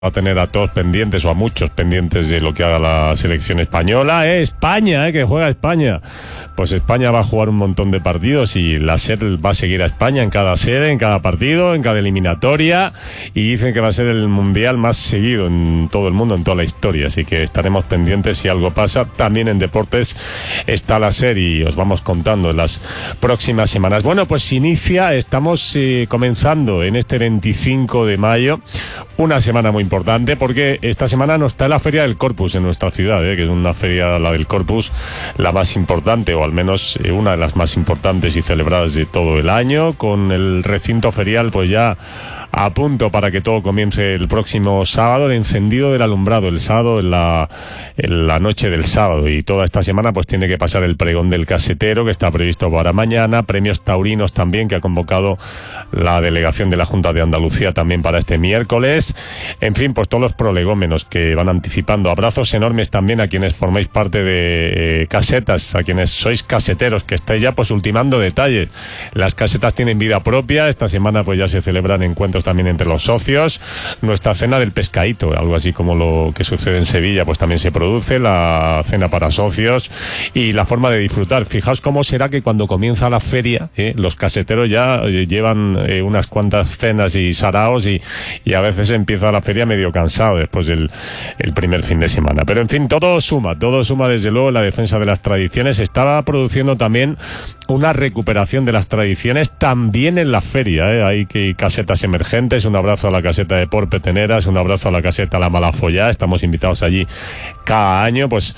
a tener a todos pendientes o a muchos pendientes de lo que haga la selección española. España, que juega España. Pues España va a jugar un montón de partidos y la SER va a seguir a España en cada sede, en cada partido, en cada eliminatoria, y dicen que va a ser el mundial más seguido en todo el mundo, en toda la historia, así que estaremos pendientes si algo pasa. También en deportes está la SER y os vamos contando en las próximas semanas. Bueno, pues estamos comenzando en este 25 de mayo, una semana muy importante porque esta semana nos está la Feria del Corpus en nuestra ciudad, que es una feria, la del Corpus, la más importante, o al menos una de las más importantes y celebradas de todo el año, con el recinto ferial pues ya a punto para que todo comience el próximo sábado, el encendido del alumbrado el sábado, en la noche del sábado, y toda esta semana pues tiene que pasar el pregón del casetero, que está previsto para mañana, premios taurinos también, que ha convocado la delegación de la Junta de Andalucía también para este miércoles. En fin, pues todos los prolegómenos que van anticipando. Abrazos enormes también a quienes formáis parte de casetas, a quienes sois caseteros, que estáis ya pues ultimando detalles. Las casetas tienen vida propia, esta semana pues ya se celebran encuentros también entre los socios. Nuestra cena del pescadito, algo así como lo que sucede en Sevilla, pues también se produce, la cena para socios y la forma de disfrutar. Fijaos cómo será que cuando comienza la feria, los caseteros ya llevan unas cuantas cenas y saraos y a veces empieza la feria medio cansado después del primer fin de semana. Pero en fin, todo suma desde luego en la defensa de las tradiciones. Estaba produciendo también una recuperación de las tradiciones también en la feria, Hay casetas emergentes. Un abrazo a la caseta de Port Peteneras, un abrazo a la caseta La Malafollá. Estamos invitados allí cada año, pues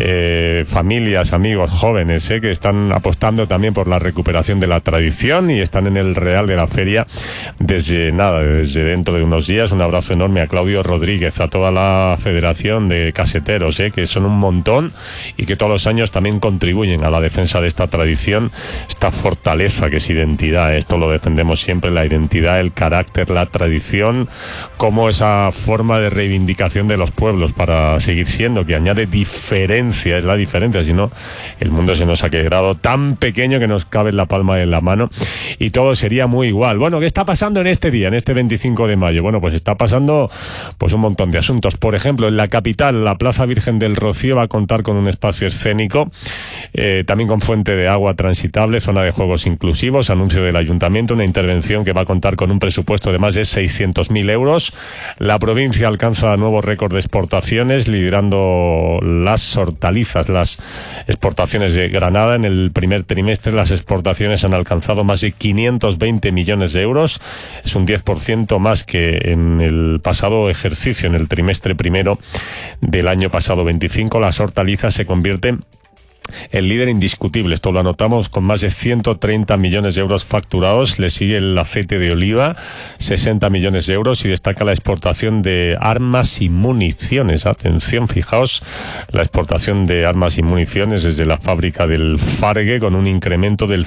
familias, amigos, jóvenes, que están apostando también por la recuperación de la tradición y están en el Real de la Feria desde dentro de unos días. Un abrazo enorme a Claudio Rodríguez, a toda la Federación de Caseteros, que son un montón y que todos los años también contribuyen a la defensa de esta tradición, esta fortaleza que es identidad. Esto lo defendemos siempre, la identidad, el carácter, la tradición, como esa forma de reivindicación de los pueblos para seguir siendo, que añade diferencia, es la diferencia, si no el mundo se nos ha quedado tan pequeño que nos cabe en la palma de la mano y todo sería muy igual. Bueno, ¿qué está pasando en este día, en este 25 de mayo? Bueno, pues está pasando pues un montón de asuntos. Por ejemplo, en la capital, la Plaza Virgen del Rocío va a contar con un espacio escénico, también con fuente de agua transitable, zona de juegos inclusivos, anuncio del ayuntamiento, una intervención que va a contar con un presupuesto de más de 600.000 euros. La provincia alcanza nuevo récord de exportaciones, liderando las hortalizas, las exportaciones de Granada. En el primer trimestre las exportaciones han alcanzado más de 520 millones de euros. Es un 10% más que en el pasado ejercicio, en el trimestre primero del año pasado 25. Las hortalizas se convierten el líder indiscutible, esto lo anotamos, con más de 130 millones de euros facturados. Le sigue el aceite de oliva, 60 millones de euros, y destaca la exportación de armas y municiones. Atención, fijaos, la exportación de armas y municiones desde la fábrica del Fargue, con un incremento del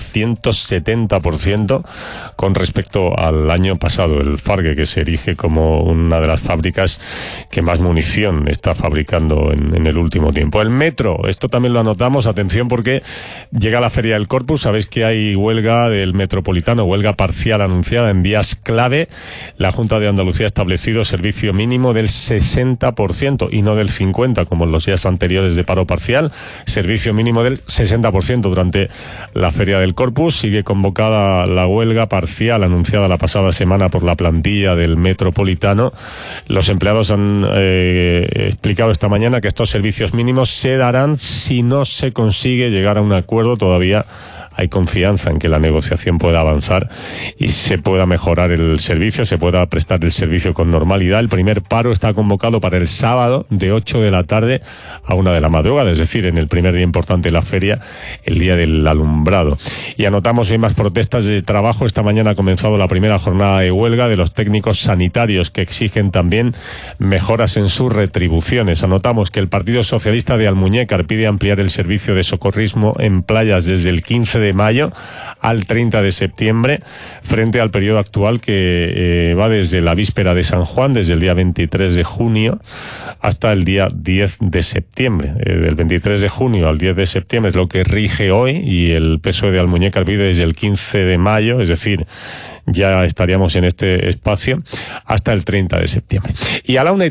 170% con respecto al año pasado. El Fargue, que se erige como una de las fábricas que más munición está fabricando en el último tiempo. El metro, esto también lo anotamos. Atención, porque llega la Feria del Corpus. Sabéis que hay huelga del Metropolitano, huelga parcial anunciada en vías clave. La Junta de Andalucía ha establecido servicio mínimo del 60% y no del 50%, como en los días anteriores de paro parcial. Servicio mínimo del 60% durante la Feria del Corpus. Sigue convocada la huelga parcial anunciada la pasada semana por la plantilla del Metropolitano. Los empleados han explicado esta mañana que estos servicios mínimos se darán si no se consigue llegar a un acuerdo. Todavía hay confianza en que la negociación pueda avanzar y se pueda mejorar el servicio, se pueda prestar el servicio con normalidad. El primer paro está convocado para el sábado de 8 de la tarde a 1 de la madrugada, es decir, en el primer día importante de la feria, el día del alumbrado. Y anotamos hoy más protestas de trabajo. Esta mañana ha comenzado la primera jornada de huelga de los técnicos sanitarios, que exigen también mejoras en sus retribuciones. Anotamos que el Partido Socialista de Almuñécar pide ampliar el servicio de socorrismo en playas desde el 15 de mayo al 30 de septiembre, frente al periodo actual que va desde la víspera de San Juan, desde el día 23 de junio hasta el día 10 de septiembre. Del 23 de junio al 10 de septiembre es lo que rige hoy, y el PSOE de Almuñécar vive desde el 15 de mayo, es decir, ya estaríamos en este espacio hasta el 30 de septiembre. Y a la 1:30